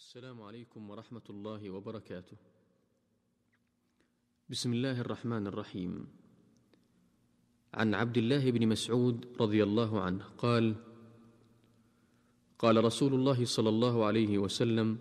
السلام عليكم ورحمة الله وبركاته. بسم الله الرحمن الرحيم. عن عبد الله بن مسعود رضي الله عنه قال: قال رسول الله صلى الله عليه وسلم: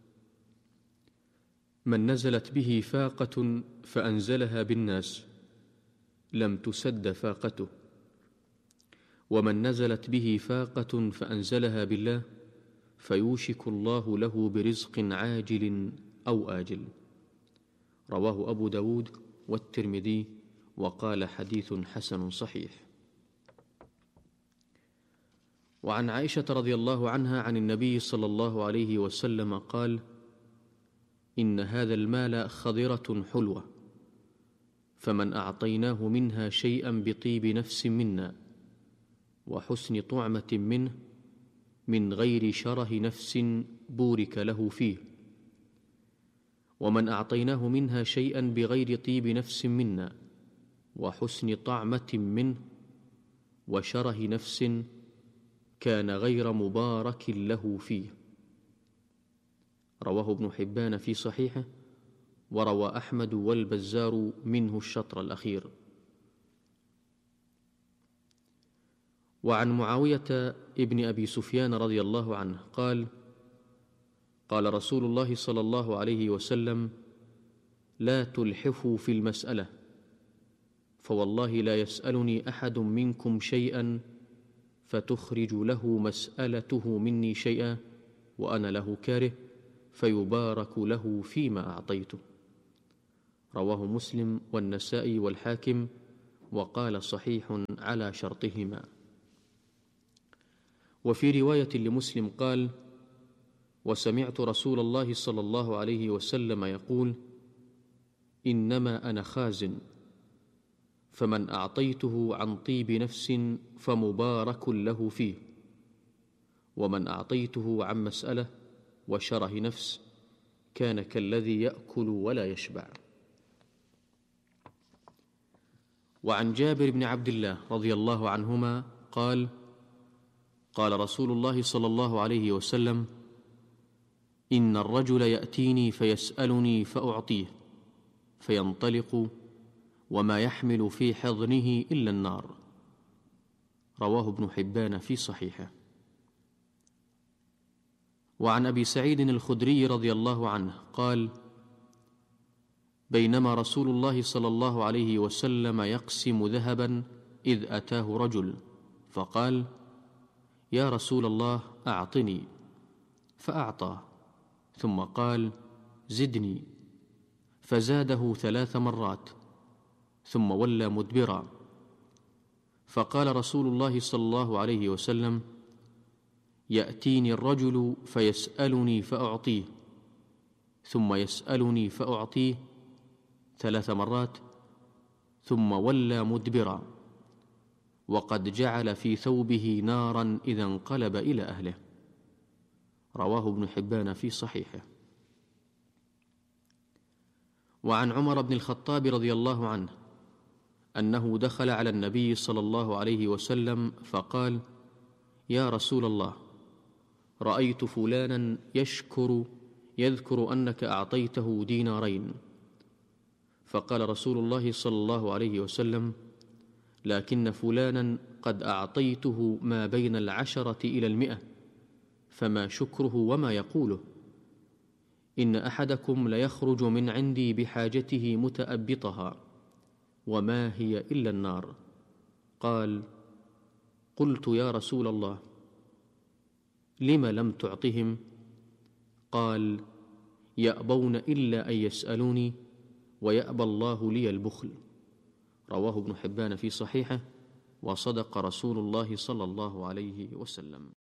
من نزلت به فاقة فأنزلها بالناس لم تسد فاقته، ومن نزلت به فاقة فأنزلها بالله فيوشك الله له برزق عاجل أو آجل. رواه أبو داود والترمذي وقال حديث حسن صحيح. وعن عائشة رضي الله عنها عن النبي صلى الله عليه وسلم قال: إن هذا المال خضرة حلوة، فمن أعطيناه منها شيئا بطيب نفس منا وحسن طعمة منه من غير شره نفس بورك له فيه، ومن أعطيناه منها شيئا بغير طيب نفس منا وحسن طعمة منه وشره نفس كان غير مبارك له فيه. رواه ابن حبان في صحيحه، وروى أحمد والبزار منه الشطر الأخير. وعن معاوية ابن أبي سفيان رضي الله عنه قال: قال رسول الله صلى الله عليه وسلم: لا تلحفوا في المسألة، فوالله لا يسألني أحد منكم شيئا فتخرج له مسألته مني شيئا وأنا له كاره فيبارك له فيما أعطيته. رواه مسلم والنسائي والحاكم وقال صحيح على شرطهما. وفي رواية لمسلم قال: وسمعت رسول الله صلى الله عليه وسلم يقول: إنما أنا خازن، فمن أعطيته عن طيب نفس فمبارك له فيه، ومن أعطيته عن مسألة وشره نفس كان كالذي يأكل ولا يشبع. وعن جابر بن عبد الله رضي الله عنهما قال: قال رسول الله صلى الله عليه وسلم: إن الرجل يأتيني فيسألني فأعطيه فينطلق وما يحمل في حضنه إلا النار. رواه ابن حبان في صحيحه. وعن أبي سعيد الخدري رضي الله عنه قال: بينما رسول الله صلى الله عليه وسلم يقسم ذهبا إذ أتاه رجل فقال: يا رسول الله أعطني، فأعطاه، ثم قال: زدني، فزاده 3 مرات، ثم ولى مدبرا. فقال رسول الله صلى الله عليه وسلم: يأتيني الرجل فيسألني فأعطيه، ثم يسألني فأعطيه 3 مرات، ثم ولى مدبرا، وقد جعل في ثوبه نارا إذا انقلب إلى أهله. رواه ابن حبان في صحيحه. وعن عمر بن الخطاب رضي الله عنه أنه دخل على النبي صلى الله عليه وسلم فقال: يا رسول الله، رأيت فلانا يذكر أنك أعطيته 2 دينارين. فقال رسول الله صلى الله عليه وسلم: لكن فلانا قد أعطيته ما بين 10 إلى 100، فما شكره وما يقوله؟ إن أحدكم ليخرج من عندي بحاجته متأبطها، وما هي إلا النار. قال: قلت يا رسول الله، لم لم تعطهم؟ قال: يأبون إلا أن يسألوني، ويأبى الله لي البخل. رواه ابن حبان في صحيحه، وصدق رسول الله صلى الله عليه وسلم.